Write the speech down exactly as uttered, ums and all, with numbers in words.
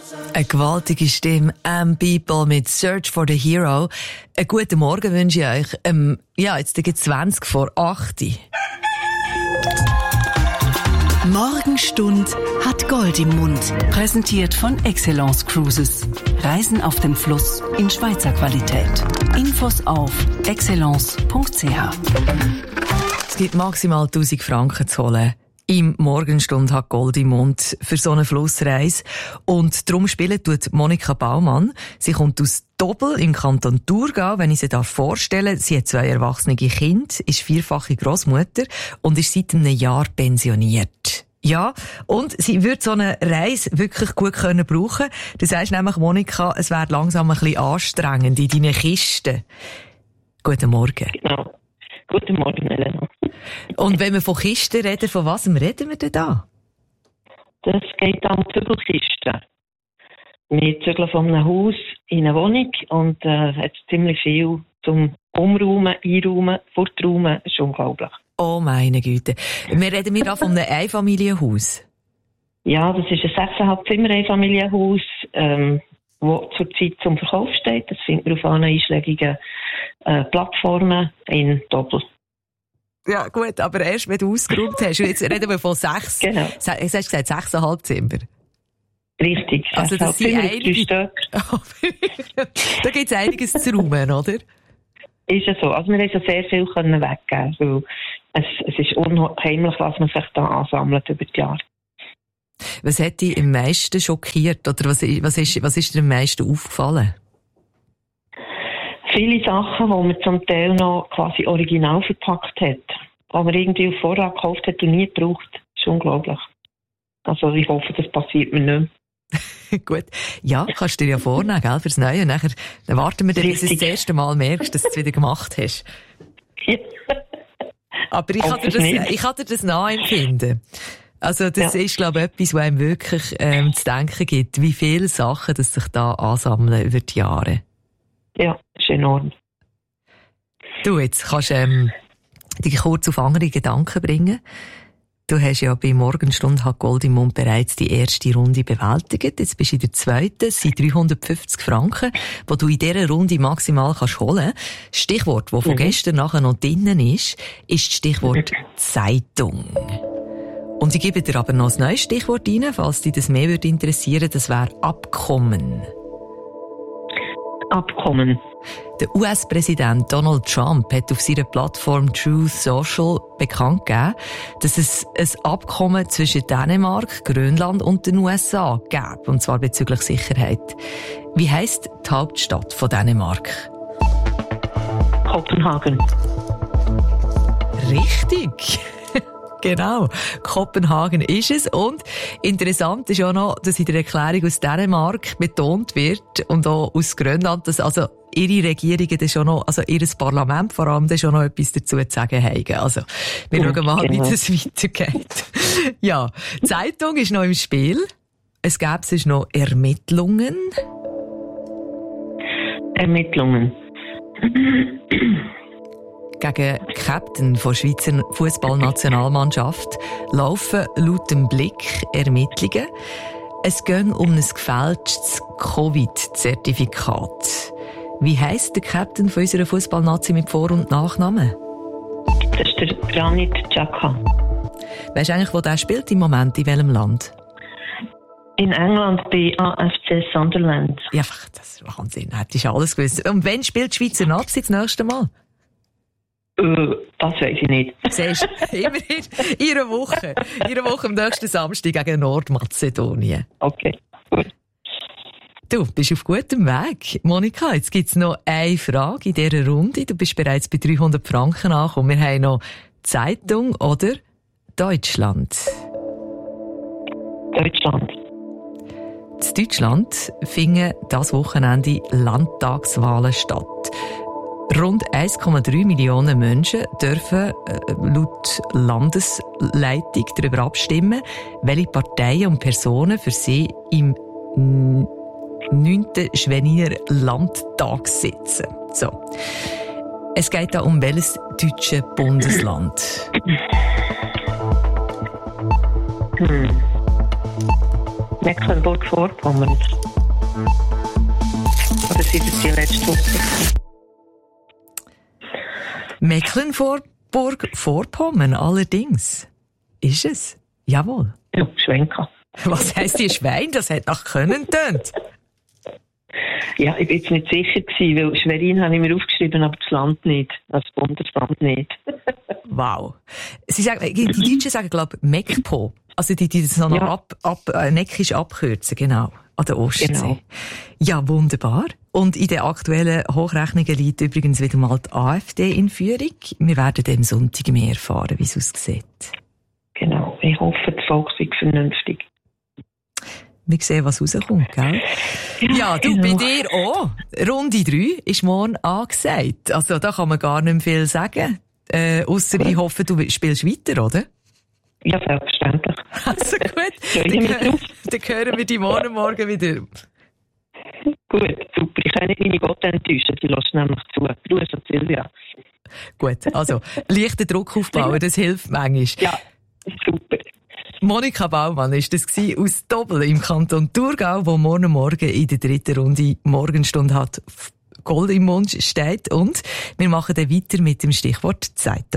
Eine gewaltige Stimme, «Am People» mit «Search for the Hero». Einen guten Morgen wünsche ich euch. Ähm, ja, jetzt geht es zwanzig vor acht. Morgenstund hat Gold im Mund. Präsentiert von Excellence Cruises. Reisen auf dem Fluss in Schweizer Qualität. Infos auf excellence punkt c h. Es gibt maximal tausend Franken zu holen. Im Morgenstund hat Gold im Mund für so eine Flussreise. Und darum spielt tut Monika Baumann. Sie kommt aus Dobel im Kanton Thurgau, wenn ich sie da vorstelle. Sie hat zwei erwachsene Kinder, ist vierfache Grossmutter und ist seit einem Jahr pensioniert. Ja, und sie würde so eine Reise wirklich gut können brauchen. Du sagst nämlich, Monika, es wäre langsam ein bisschen anstrengend in deinen Kisten. Guten Morgen. Genau. Guten Morgen, Elena. Und wenn wir von Kisten reden, von was reden wir denn da? Das geht um Zügelkisten. Wir zügeln von einem Haus in eine Wohnung und äh, hat ziemlich viel zum Umräumen, Einräumen, Forträumen. Das ist unglaublich. Oh meine Güte. Wir reden wir da von einem Einfamilienhaus? Ja, das ist ein sechseinhalb Zimmer Einfamilienhaus, ähm, wo zurzeit zum Verkauf steht. Das findet man auf allen einschlägigen äh, Plattformen in Doppel. Ja, gut, aber erst wenn du ausgeräumt hast. Und jetzt reden wir von sechs. Genau. Jetzt hast du gesagt, sechseinhalb Zimmer. Richtig. Also das sind einige... Da gibt es einiges zu räumen, oder? Ist ja so. Also wir haben so sehr viel können weggeben, weil es, es ist unheimlich, was man sich da ansammelt über die Jahre. Was hat dich am meisten schockiert? Oder was, was, ist, was ist dir am meisten aufgefallen? Viele Sachen, die man zum Teil noch quasi original verpackt hat, die man irgendwie auf Vorrat gekauft hat und nie gebraucht. Das ist unglaublich. Also ich hoffe, das passiert mir nicht mehr. Gut. Ja, kannst du dir ja vornehmen, gell, fürs Neue. Nachher dann warten wir, dann, bis du das erste Mal merkst, dass du es wieder gemacht hast. Ja. Aber ich kann dir das, ich kann dir das nachempfinden. Also das ja. ist, glaube ich, etwas, was einem wirklich ähm, zu denken gibt, wie viele Sachen das sich da ansammeln über die Jahre. Ja, das ist enorm. Du, jetzt kannst du ähm, dich kurz auf andere Gedanken bringen. Du hast ja bei Morgenstund hat Gold im Mund bereits die erste Runde bewältigt. Jetzt bist du in der zweiten. Es sind dreihundertfünfzig Franken, die du in dieser Runde maximal kannst holen. Das Stichwort, das von mhm. gestern nachher noch drinnen ist, ist das Stichwort Zeitung. Und ich gebe dir aber noch ein neues Stichwort rein, falls dich das mehr würde interessieren. Das wäre Abkommen. Abkommen. Der U S-Präsident Donald Trump hat auf seiner Plattform Truth Social bekannt gegeben, dass es ein Abkommen zwischen Dänemark, Grönland und den U S A gäbe, und zwar bezüglich Sicherheit. Wie heisst die Hauptstadt von Dänemark? Kopenhagen. Richtig. Genau, Kopenhagen ist es. Und interessant ist auch noch, dass in der Erklärung aus Dänemark betont wird und auch aus Grönland, dass also ihre Regierungen das schon noch, also ihr Parlament vor allem, das schon noch etwas dazu zu sagen haben. Also, wir ja, schauen mal, genau. wie das weitergeht. Ja, die Zeitung ist noch im Spiel. Es gäbe sonst noch Ermittlungen. Ermittlungen. Gegen Captain der Schweizer Fußballnationalmannschaft laufen laut dem Blick Ermittlungen. Es geht um ein gefälschtes Covid-Zertifikat. Wie heisst der Captain von unserer Fußballnazi mit Vor- und Nachnamen? Das ist der Granit Xhaka. Weisst du eigentlich, wo der spielt im Moment, in welchem Land? In England bei A F C Sunderland. Ja, das ist Wahnsinn, hättest du alles gewusst. Und wann spielt die Schweizer Nazi das nächste Mal? Uh, das weiss ich nicht. Siehst du, immerhin in einer Woche. In einer Woche am nächsten Samstag gegen Nordmazedonien. Okay, gut. Du bist auf gutem Weg. Monika, jetzt gibt's noch eine Frage in dieser Runde. Du bist bereits bei dreihundert Franken angekommen. Wir haben noch Zeitung oder Deutschland? Deutschland. In Deutschland finden dieses Wochenende Landtagswahlen statt. Rund eins Komma drei Millionen Menschen dürfen äh, laut Landesleitung darüber abstimmen, welche Parteien und Personen für sie im neunten Schweininer Landtag sitzen. So. Es geht da um welches deutsche Bundesland? Hm. Mecklenburg-Vorpommern. Oder sind das die letzte Woche? Mecklenburg-Vorpommern, allerdings. Ist es? Jawohl. Ja, Schwenka. Was heisst die Schwein? Das hat nach Können tönt. Ja, ich bin jetzt nicht sicher gewesen, weil Schwerin habe ich mir aufgeschrieben, aber das Land nicht. Das Bundesland nicht. Wow. Sie sagen, die Deutschen sagen, glaube ich, Mekpo. Also die, die das noch ja. ab, ab, äh, neckisch abkürzen, genau. An der Ostsee. Genau. Ja, wunderbar. Und in den aktuellen Hochrechnungen liegt übrigens wieder mal die AfD in Führung. Wir werden am Sonntag mehr erfahren, wie es aussieht. Genau. Ich hoffe, das Volk sei vernünftig. Wir sehen, was rauskommt, gell? Ja, ja du, genau. Bei dir auch. Runde drei ist morgen angesagt. Also, da kann man gar nicht mehr viel sagen. Äh, ausser ich hoffe, du spielst weiter, oder? Ja, selbstverständlich. Also gut. Dann, dann hören wir dich morgen Morgen wieder. Gut, super. Ich kann nicht meine Gott enttäuschen. Sie lässt nämlich zu. Grüß an Silvia. Gut, also, leichten Druck aufbauen, das hilft manchmal. Ja, super. Monika Baumann war das aus Dobbel im Kanton Thurgau, wo morgen Morgen in der dritten Runde Morgenstunde hat Gold im Mund steht. Und wir machen dann weiter mit dem Stichwort Zeitung.